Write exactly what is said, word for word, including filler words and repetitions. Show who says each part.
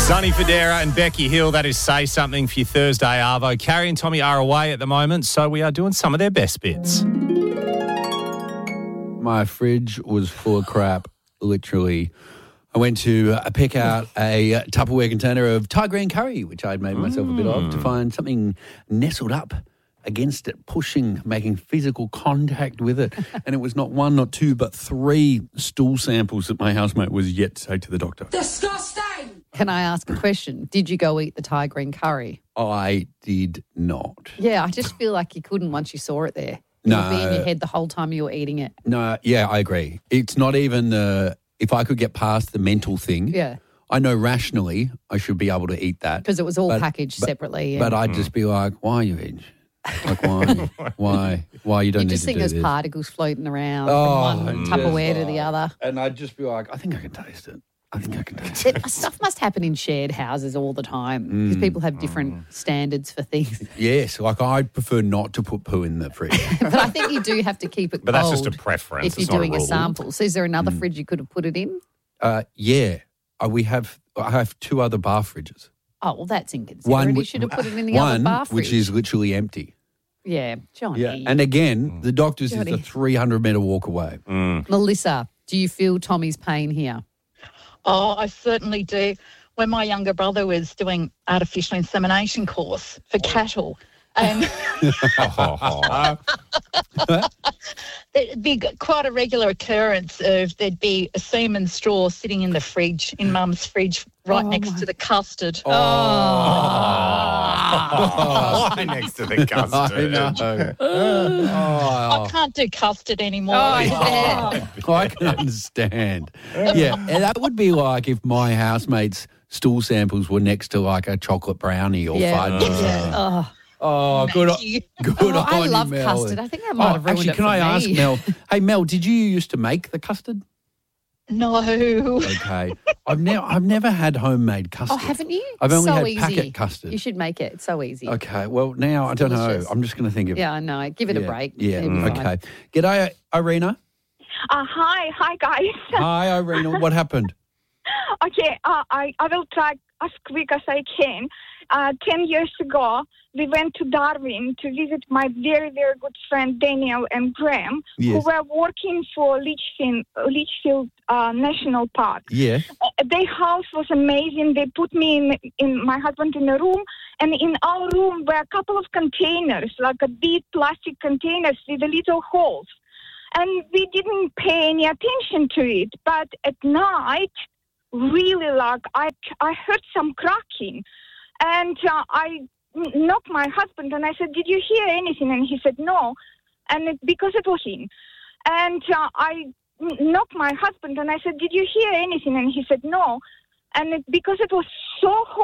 Speaker 1: Sonny Fodera and Becky Hill, that is Say Something for your Thursday Arvo. Carrie and Tommy are away at the moment, so we are doing some of their best bits.
Speaker 2: My fridge was full of crap, literally. I went to uh, pick out a uh, Tupperware container of Thai green curry, which I'd made myself a bit of, to find something nestled up against it, pushing, making physical contact with it. And it was not one, not two, but three stool samples that my housemate was yet to take to the doctor.
Speaker 3: Disgusting!
Speaker 4: Can I ask a question? Did you go eat the Thai green curry?
Speaker 2: I did not.
Speaker 4: Yeah, I just feel like you couldn't once you saw it there. It
Speaker 2: No.
Speaker 4: would be in your head the whole time you were eating it.
Speaker 2: No, yeah, I agree. It's not even, uh, if I could get past the mental thing,
Speaker 4: Yeah,
Speaker 2: I know rationally I should be able to eat that.
Speaker 4: because it was all
Speaker 2: But-
Speaker 4: packaged
Speaker 2: but-
Speaker 4: separately.
Speaker 2: But
Speaker 4: and
Speaker 2: I'd just be like, why are you eating? Like, why? why? Why you don't
Speaker 4: you
Speaker 2: need
Speaker 4: just
Speaker 2: to
Speaker 4: think
Speaker 2: do
Speaker 4: there's
Speaker 2: this?
Speaker 4: particles floating around
Speaker 2: Oh,
Speaker 4: from one
Speaker 2: and
Speaker 4: Tupperware
Speaker 2: just,
Speaker 4: to the
Speaker 2: oh.
Speaker 4: other.
Speaker 2: And I'd just be like, I think I can taste it. I think I can taste it.
Speaker 4: It, stuff must happen in shared houses all the time
Speaker 2: Mm.
Speaker 4: because people have different standards for things.
Speaker 2: Yes, like I'd prefer not to put poo in the fridge.
Speaker 4: But I think you do have to keep it
Speaker 1: But
Speaker 4: cold
Speaker 1: that's just a preference.
Speaker 4: if you're
Speaker 1: It's not a
Speaker 4: doing a,
Speaker 1: rule.
Speaker 4: sample. So is there another
Speaker 2: Mm.
Speaker 4: fridge you could have put it in?
Speaker 2: uh, yeah, uh, we have. I have two other bar fridges.
Speaker 4: Oh, well, that's inconsiderate.
Speaker 2: One,
Speaker 4: you
Speaker 2: whi-
Speaker 4: should have put it in the
Speaker 2: one
Speaker 4: other bar fridge.
Speaker 2: which is literally empty.
Speaker 4: Yeah, Johnny.
Speaker 2: Yeah, and again, the doctor's is
Speaker 4: Johnny.
Speaker 2: a three hundred metre walk away.
Speaker 4: Melissa, do you feel Tommy's pain here?
Speaker 5: Oh, I certainly do. When my younger brother was doing artificial insemination course for cattle, and there'd be quite a regular occurrence of there'd be a semen straw sitting in the fridge, in Mum's fridge, right
Speaker 4: Oh,
Speaker 5: next
Speaker 4: my-
Speaker 5: to the custard.
Speaker 1: Why next to the custard?
Speaker 2: I know.
Speaker 5: I
Speaker 2: oh,
Speaker 5: can't do custard anymore.
Speaker 4: Oh, yeah.
Speaker 2: I can understand. Yeah, and that would be like if my housemate's stool samples were next to like a chocolate brownie or
Speaker 4: Yeah.
Speaker 2: fudge. or
Speaker 4: Yeah.
Speaker 2: something.
Speaker 4: Oh,
Speaker 2: Oh, good,
Speaker 5: Thank you.
Speaker 2: good
Speaker 4: Oh,
Speaker 2: on
Speaker 4: I
Speaker 2: you,
Speaker 4: love
Speaker 2: Mel.
Speaker 4: custard. I think that might
Speaker 2: Oh,
Speaker 4: have ruined
Speaker 2: actually,
Speaker 4: it
Speaker 2: can
Speaker 4: for
Speaker 2: I ask
Speaker 4: me.
Speaker 2: Mel? Hey, Mel, did you used to make the custard?
Speaker 5: No.
Speaker 2: Okay, I've never, I've never had homemade
Speaker 4: Oh,
Speaker 2: custard.
Speaker 4: haven't you?
Speaker 2: I've only
Speaker 4: so
Speaker 2: had
Speaker 4: easy.
Speaker 2: packet custard.
Speaker 4: You should make it. It's so easy.
Speaker 2: Okay, well now I don't
Speaker 4: delicious.
Speaker 2: know. I'm just going to think of.
Speaker 4: Yeah, I know. Give it
Speaker 2: yeah,
Speaker 4: a break.
Speaker 2: Yeah.
Speaker 4: It'll be fine.
Speaker 2: Okay. G'day, Irina.
Speaker 6: Uh, hi, hi guys.
Speaker 2: Hi, Irina. What happened?
Speaker 6: Okay, uh, I, I will try as quick as I can. Uh, ten years ago, we went to Darwin to visit my very, very good friend Daniel and Graham,
Speaker 2: Yes.
Speaker 6: who were working for Litchfield, Litchfield uh, National Park.
Speaker 2: Yeah.
Speaker 6: Uh, their house was amazing. They put me in, in my husband in a room, and in our room were a couple of containers, like a big plastic containers with the little holes. And we didn't pay any attention to it. But at night, really, like, I, I heard some cracking. And uh, I n- knocked my husband, and I said, did you hear anything? And he said, no. And it, because it was him. And uh, I n- knocked my husband, and I said, did you hear anything? And he said, no. And it, because it was so hot,